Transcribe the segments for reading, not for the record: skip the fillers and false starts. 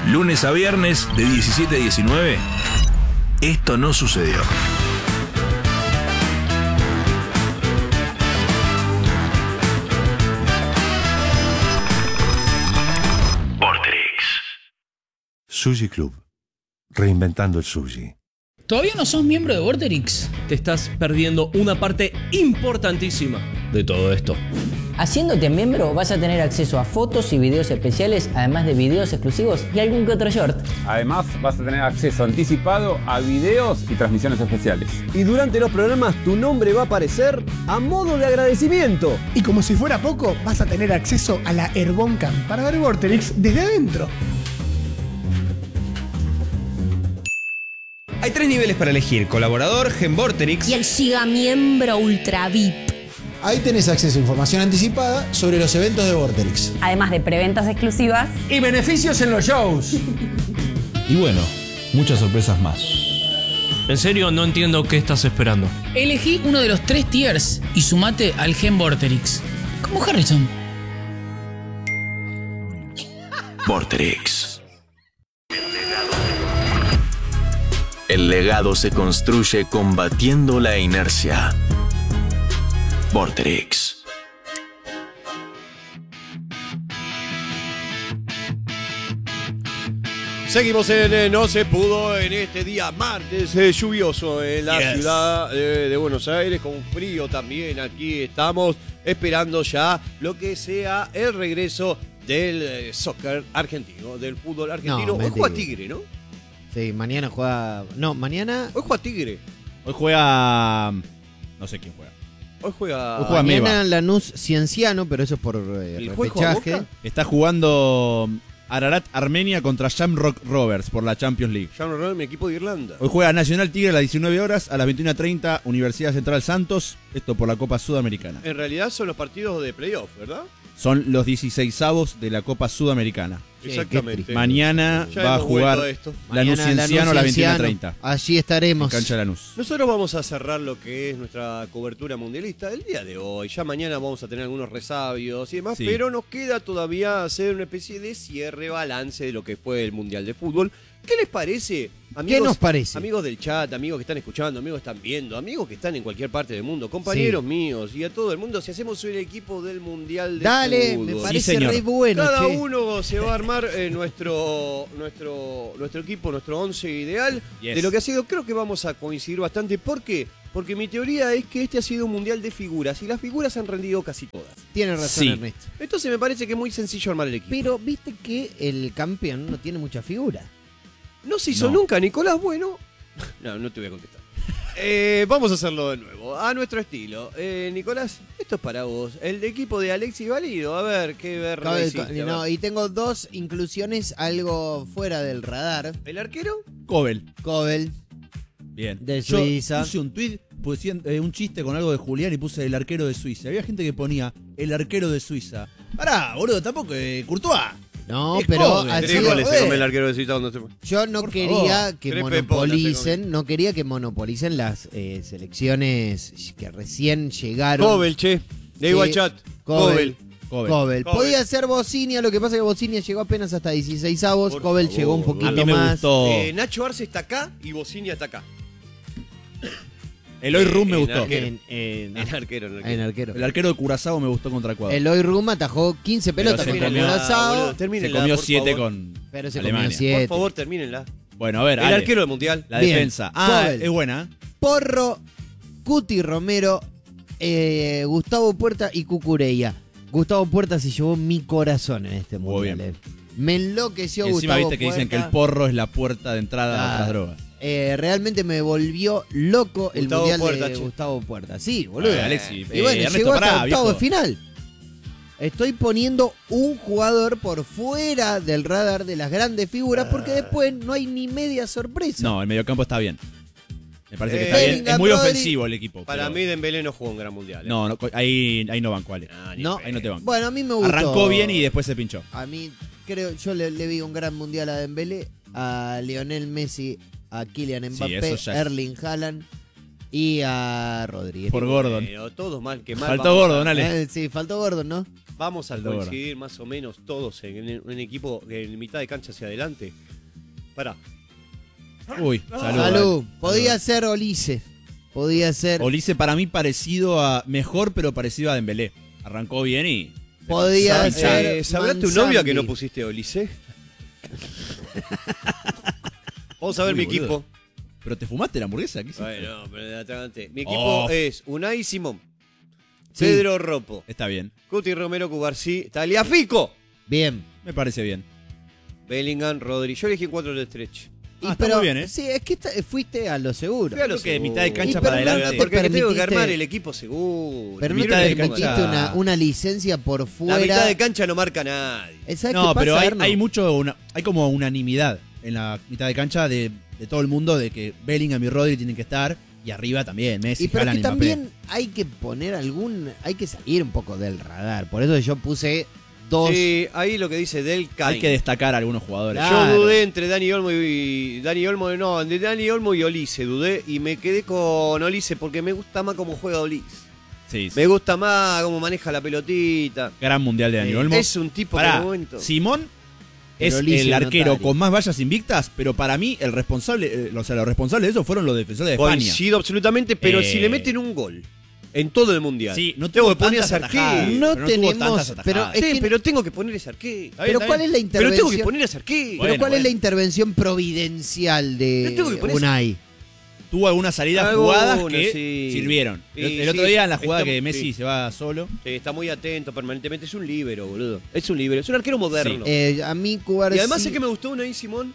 Lunes a viernes de 17 a 19. Esto no sucedió. Sushi Club. Reinventando el sushi. ¿Todavía no sos miembro de Vorterix? Te estás perdiendo una parte importantísima de todo esto. Haciéndote miembro vas a tener acceso a fotos y videos especiales, además de videos exclusivos y algún que otro short. Además vas a tener acceso anticipado a videos y transmisiones especiales. Y durante los programas tu nombre va a aparecer a modo de agradecimiento. Y como si fuera poco, vas a tener acceso a la Airboncam para ver Vorterix desde adentro. Hay 3 niveles para elegir: colaborador, Vorterix y el Giga Miembro Ultra VIP. Ahí tenés acceso a información anticipada sobre los eventos de Vorterix. Además de preventas exclusivas y beneficios en los shows. Y bueno, muchas sorpresas más. En serio, no entiendo qué estás esperando. Elegí uno de los 3 tiers y sumate al Vorterix. Como Harrison. Vorterix. El legado se construye combatiendo la inercia. Vorterix. Seguimos en No Se Pudo en este día martes lluvioso en la ciudad de Buenos Aires, con frío también. Aquí estamos esperando ya lo que sea el regreso del soccer argentino, del fútbol argentino. Hoy juega Tigre, ¿no? Sí, mañana juega... No, mañana... Hoy juega Tigre. Hoy juega... No sé quién juega. Hoy juega mañana Lanús Cienciano, pero eso es por repechaje. Está jugando Ararat Armenia contra Shamrock Rovers por la Champions League. Shamrock Rovers, mi equipo de Irlanda. Hoy juega Nacional Tigre a las 19 horas, a las 21:30 Universidad Central Santos, esto por la Copa Sudamericana. En realidad son los partidos de playoff, ¿verdad? Son los 16avos de la Copa Sudamericana. Exactamente. Mañana va a jugar Lanús Cienciano a las 21:30. Allí estaremos. En cancha Lanús. Nosotros vamos a cerrar lo que es nuestra cobertura mundialista del día de hoy. Ya mañana vamos a tener algunos resabios y demás, pero nos queda todavía hacer una especie de cierre, balance de lo que fue el Mundial de Fútbol. ¿Qué les parece? Amigos, ¿Qué nos parece? Amigos del chat, amigos que están escuchando, amigos que están viendo, amigos que están en cualquier parte del mundo, compañeros míos y a todo el mundo, si hacemos el equipo del Mundial de Fútbol. Dale, me parece re bueno. Cada uno se va a armar nuestro equipo, nuestro 11 ideal de lo que ha sido. Creo que vamos a coincidir bastante. ¿Por qué? Porque mi teoría es que este ha sido un mundial de figuras y las figuras han rendido casi todas. Tiene razón, Ernesto. Entonces me parece que es muy sencillo armar el equipo. Pero viste que el campeón no tiene mucha figura. No se hizo nunca, Nicolás. Bueno, no te voy a contestar. Vamos a hacerlo de nuevo, a nuestro estilo. Nicolás, esto es para vos. El equipo de Alexis Valido, a ver qué ver. Y tengo 2 inclusiones algo fuera del radar. ¿El arquero? Kobel. Bien. De Suiza. Yo puse un tweet, un chiste con algo de Julián y puse el arquero de Suiza. Había gente que ponía el arquero de Suiza. Pará, boludo, tampoco Courtois. No, pero así goles se come el arquero de Suiza cuando se fue. Yo no quería que monopolicen las selecciones que recién llegaron. Kobel, che. Le digo al chat. Kobel. Podía ser Bocinia, lo que pasa es que Bocinia llegó apenas hasta 16avos. Kobel llegó un poquito a mí me más. Gustó. Nacho Arce está acá y Bocinia está acá. Eloy Rum me gustó. En arquero. El arquero de Curazao me gustó contra Ecuador. Eloy Rum atajó 15 pelotas contra Curazao. Se comió 7 con pero se Alemania. Comió 7. Por favor, termínenla. Bueno, a ver, el arquero del Mundial. La defensa. Es buena. Porro, Cuti Romero, Gustavo Puerta y Cucurella. Gustavo Puerta se llevó mi corazón en este Mundial. Me enloqueció Gustavo Puerta. Encima viste que dicen que el porro es la puerta de entrada a otras drogas. Realmente me volvió loco el Mundial Puerta, de Gustavo Puerta. Sí, boludo. Alexis, y bueno, Ernesto, llegó hasta octavo de viejo. final. Estoy poniendo un jugador por fuera del radar de las grandes figuras porque después no hay ni media sorpresa. No, el mediocampo está bien. Me parece que está bien. Es muy ofensivo el equipo. Para mí Dembélé no jugó un gran Mundial. No, ahí no banco, Ale. No, ahí no te banco. Bueno, a mí me gustó. Arrancó bien y después se pinchó. A mí, yo le vi un gran Mundial a Dembélé, a Lionel Messi, a Kylian Mbappé, Erling Haaland y a Rodríguez. Por Gordon. Todos mal, que mal. Faltó Gordon, Ale. Sí, faltó Gordon, ¿no? vamos a Aldora. coincidir más o menos todos en un equipo en mitad de cancha hacia adelante. Pará. Uy, Salud. Podía ser Olise. Podía ser. Olise para mí parecido a. Mejor, pero parecido a Dembélé. Arrancó bien y. Podía ser. ¿Sabrá tu novia que no pusiste Olise? Vamos a ver Uy, mi boludo. equipo. Pero te fumaste la hamburguesa. ¿Qué hiciste? Bueno, pero de atragante. Mi equipo es Unai Simón, Sí. Pedro Ropo, Está bien. Cuti Romero Cubarsí, Tagliafico, Bien. Me parece bien. Bellingham, Rodri. Yo elegí 4 de stretch. Está muy bien, ¿eh? Sí, es que fuiste a lo seguro. Fui a lo Creo que de seguro. mitad de cancha Y para pero no adelante. te Porque tengo que permitiste- armar el equipo seguro. Pero no mitad te de permitiste cancha- una licencia por fuera. La mitad de cancha no marca nadie. ¿Sabes No, qué pero pasa, hay, Erno? hay mucho. Hay como unanimidad en la mitad de cancha de todo el mundo de que Bellingham y Rodri tienen que estar. Y arriba también, Messi, Y pero Haaland que y Mbappé. también hay que poner hay que salir un poco del radar. Por eso yo puse dos. Sí, ahí lo que dice Del Cain. Hay que destacar a algunos jugadores. Claro. Yo dudé entre Dani Olmo y Olise dudé y me quedé con Olise porque me gusta más cómo juega Olise. Sí, sí. Me gusta más cómo maneja la pelotita. Gran mundial de Dani Olmo. Es un tipo Pará, de momento. Simón Pero es Olise el arquero notario. con más vallas invictas, pero para mí el responsable, los responsables de eso fueron los defensores de España. Coincido absolutamente, pero Eh. si le meten un gol en todo el mundial. Sí, no tengo tuvo que poner tantas ese atajadas. arquero. No pero no tuvo tenemos. tantas Pero, atajadas. es Sí, que- pero tengo que poner ese arquero. Está bien, pero está ¿cuál bien. es la Pero intervención? tengo que poner ese arquero. Pero Bueno, ¿cuál es la bueno. intervención providencial de Pero tengo que poner Unai? Tuvo algunas salidas Algunas, jugadas que sí. sirvieron. Sí, el otro sí. día en la jugada Estamos- que Messi sí. se va solo. Sí, está muy atento permanentemente. Es un líbero, boludo. Es un líbero. Es un arquero moderno. A mí Cubarsí. Y además sé que me gustó Unai Simón.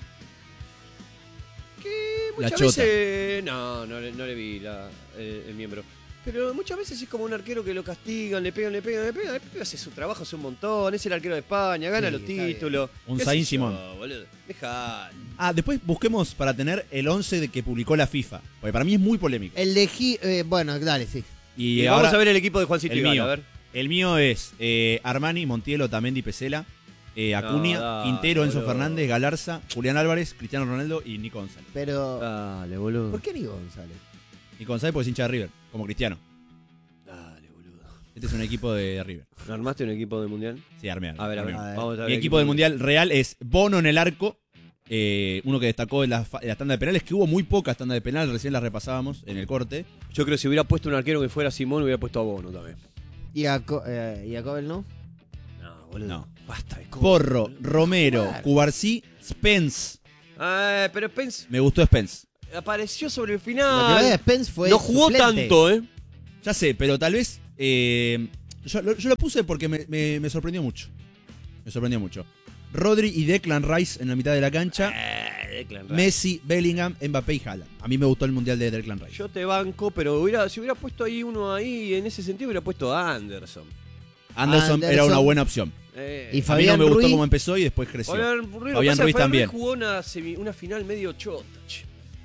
Que La muchas chota. veces. No le vi el miembro. Pero muchas veces es como un arquero que lo castigan, le pegan. El pibe hace su trabajo hace un montón. Es el arquero de España, gana Sí, los está títulos. Un ¿Qué Zayn sé yo, Simón. boludo? Dejalo. Después busquemos para tener el 11 de que publicó la FIFA. Porque para mí es muy polémico. Elegí. Bueno, dale, sí. Y Vamos ahora, a ver el equipo de Juancito el Igala, mío. a ver. El mío es Armani, Montiel, Otamendi, Pesela, Acuña, No, dale, Quintero, Enzo boludo. Fernández, Galarza, Julián Álvarez, Cristiano Ronaldo y Nico González. Pero. Dale, boludo. ¿Por qué ni González? Nico González porque es hincha de River, como Cristiano. Dale, boludo. Este es un equipo de River. ¿No armaste un equipo del mundial? Sí, armé. A ver. Vamos a ver Mi equipo del Mundial real es Bono en el arco. Uno que destacó en la tanda de penales, que hubo muy pocas tandas de penales, recién las repasábamos en el corte. Yo creo que si hubiera puesto un arquero que fuera Simón, hubiera puesto a Bono también. ¿Y a Cobel no? No, boludo. No. Basta de cosas, Porro, boludo. Romero, Claro. Cubarsí, Spence. Pero Spence Me gustó Spence. apareció sobre el Lo que pasa es final. que Spence fue. No jugó suplente. tanto, ¿eh? Ya sé, pero tal vez. Yo lo puse porque me sorprendió mucho. Me sorprendió mucho. Rodri y Declan Rice en la mitad de la cancha. Declan Rice. Messi, Bellingham, Mbappé y Haaland. A mí me gustó el mundial de Declan Rice. Yo te banco, pero si hubiera puesto ahí uno ahí, en ese sentido hubiera puesto a Anderson. Anderson era una buena opción. Y A mí Fabián no me gustó Ruiz. cómo empezó y después creció. Fabián Ruiz Ruiz también. jugó una final medio chota, che.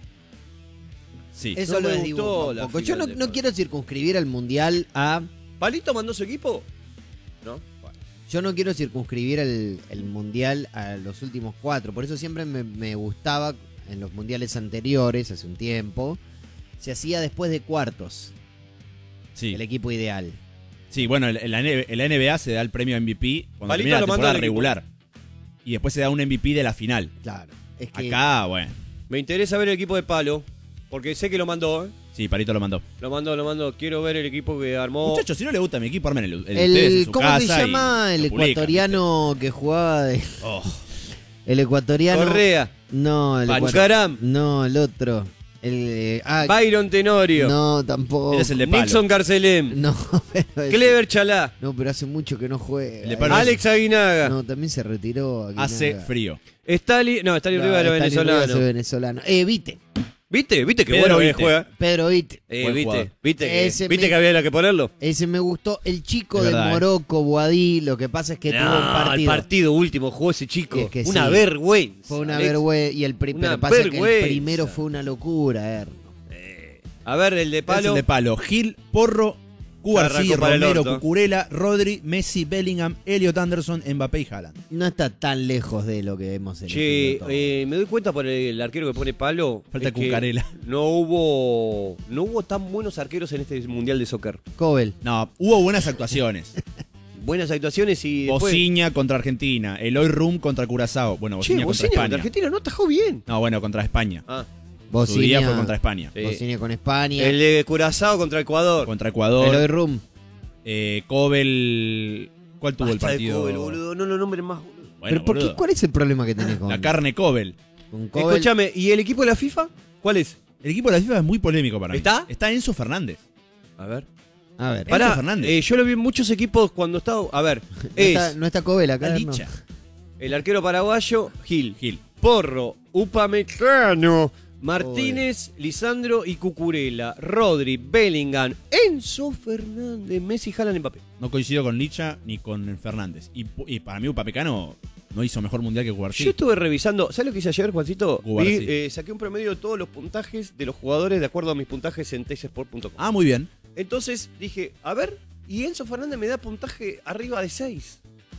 Sí. Eso No lo me desdibuja gustó un la poco. Yo final no de quiero circunscribir al mundial a. ¿Palito mandó su equipo? ¿No? Yo no quiero circunscribir el mundial a los últimos 4. Por eso siempre me gustaba en los mundiales anteriores, hace un tiempo, se hacía después de cuartos. Sí. El equipo ideal. Sí, bueno, en la NBA se da el premio MVP cuando Palito termina la lo mandó temporada al equipo. regular. Y después se da un MVP de la final. Claro. Es que Acá, bueno. Me interesa ver el equipo de Palo, porque sé que lo mandó, ¿eh? Sí, Palito lo mandó. Lo mandó. Quiero ver el equipo que armó. Muchachos, si no le gusta mi equipo, armen el de ustedes en su ¿cómo se casa y llama el lo publican. ecuatoriano que jugaba de. Oh, El ecuatoriano. Correa. No, el Bucaram. No, el otro. El, Byron Tenorio. No, tampoco. Ese es el de Palo. Nixon Carcelem. No, pero Clever Chalá. No, pero hace mucho que no juega. El de Palo Alex Aguinaga. No, también se retiró. hace Aguinaga. frío. Stalin Rivera, venezolano. venezolano. Vite. ¿Viste qué Pedro bueno que Vite. juega? Pedro Vite. Buen jugador. ¿Viste Ese que me- había la que ponerlo? Ese me gustó. El chico Es de verdad, Morocco, Boadí, lo que pasa es que tuvo un el partido. partido último jugó ese chico. Es que Una sí. vergüenza. Fue una Alex. vergüenza. Y el Una pero pasa que el vergüenza. primero fue una locura, Erno. A ver, el de Es Palo. el de Palo. Gil, Porro, Cubarsí, arrancó para el Romero, orto. Cucurella, Rodri, Messi, Bellingham, Elliot Anderson, Mbappé y Haaland. No está tan lejos de lo que hemos elegido. Che, todos. me doy cuenta por el arquero que pone Palo. Falta es que Cucarela. No hubo tan buenos arqueros en este mundial de soccer. Cobel. No, hubo buenas actuaciones. buenas actuaciones y después... Bociña contra Argentina, Eloy Rum contra Curazao. Bueno, Che, Bociña contra Bociña España. contra Argentina no atajó bien. No, bueno, contra España. Ah. Su día fue contra España. Sí. Bociña con España. El de Curazao contra Ecuador. Contra Ecuador. Eloy Rum. Cobel... ¿Cuál tuvo Basta el partido? de Cobel, boludo. No lo nombres más, boludo. Bueno, ¿Pero por qué, boludo. cuál es el problema que tenés con La carne Cobel. Cobel? Escúchame, ¿y el equipo de la FIFA? ¿Cuál es? El equipo de la FIFA es muy polémico para mí. ¿Está? Está Enzo Fernández. A ver. A ver. Pará, Enzo Fernández. yo lo vi en muchos equipos cuando estaba... A ver, es No está Cobel acá. La no. Licha. el arquero paraguayo, Gil. Gil. Porro, Upamecano, Martínez, Lisandro y Cucurella, Rodri, Bellingham, Enzo Fernández, Messi, Haaland, Mbappé. No coincido con Licha ni con Fernández. Y para mí Upamecano no hizo mejor mundial que Cubarsí. Yo estuve revisando, ¿sabes lo que hice ayer, Juancito? Cubarsí. Saqué un promedio de todos los puntajes de los jugadores de acuerdo a mis puntajes en textsport.com. Ah, muy bien. Entonces dije, a ver, y Enzo Fernández me da puntaje arriba de 6.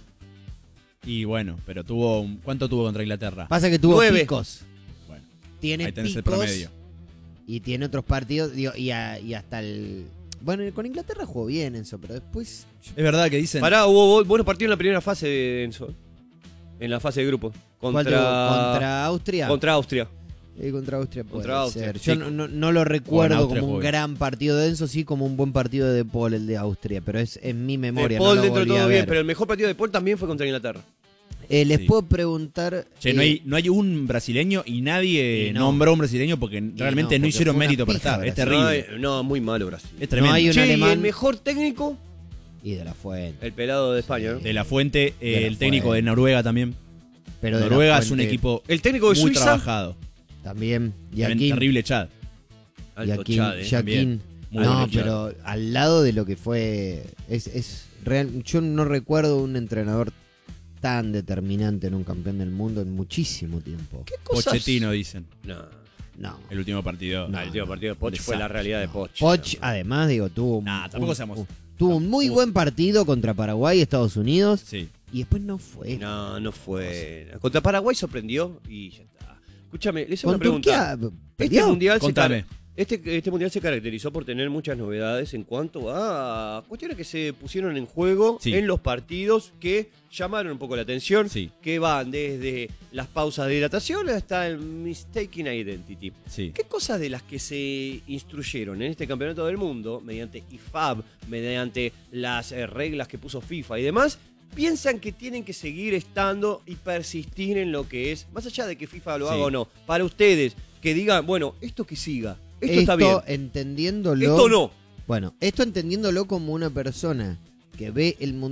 Y bueno, pero ¿cuánto tuvo contra Inglaterra? Pasa que tuvo 9. picos. Bueno, Tiene ahí tenés el picos promedio. y tiene otros partidos. Digo, y hasta el... Bueno, con Inglaterra jugó bien Enzo, pero después... Es verdad que dicen... Pará, hubo buenos partidos en la primera fase de Enzo. En la fase de grupo. ¿Cuál tuvo? ¿Contra Austria? Contra Austria. Contra Austria puede Contra Austria, ser. sí. Yo no lo recuerdo Austria como un jugó gran partido de Enzo, sí como un buen partido de Paul, el de Austria, pero es en mi memoria. De Paul no lo dentro de volví a todo bien, ver. pero el mejor partido de Paul también fue contra Inglaterra. Les Sí. puedo preguntar... Che, no hay un brasileño y nadie Y no. nombró a un brasileño porque realmente no porque hicieron fue una mérito para pija estar. Es Brasil. terrible. No, muy malo Brasil. Es tremendo. No hay un Che, ¿y alemán... el mejor técnico? Y de la Fuente. El pelado de España, ¿no? De la Fuente, De la el técnico Fuente. de Noruega también. Pero de la Noruega es un Fuente equipo El técnico de muy Suiza. trabajado. También. También Joaquín. terrible Chad. Alto Joaquín. Chad, Joaquín. también. Muy No, bueno, Chad. pero al lado de lo que fue... Es real. Yo no recuerdo un entrenador tan determinante en un campeón del mundo en muchísimo tiempo. ¿Qué cosas? Pochettino, dicen. No. El último partido. El último partido de Poch fue la realidad de Poch. Poch, además, digo, tuvo tampoco seamos... tuvo un muy buen partido contra Paraguay y Estados Unidos. Sí. Y después no fue. No fue. Contra Paraguay sorprendió y ya está. Escúchame, les hago una Con pregunta. Turquía, Este ¿peleó? mundial, Contame. este mundial se caracterizó por tener muchas novedades en cuanto a cuestiones que se pusieron en juego Sí. en los partidos que llamaron un poco la atención, Sí. que van desde las pausas de hidratación hasta el mistaken identity. Sí. ¿Qué cosas de las que se instruyeron en este campeonato del mundo, mediante IFAB, mediante las reglas que puso FIFA y demás, piensan que tienen que seguir estando y persistir en lo que es, más allá de que FIFA lo Sí. haga o no, para ustedes, que digan, bueno, esto que siga, esto Esto está bien, entendiéndolo. esto no? Bueno, esto entendiéndolo como una persona que ve el mundo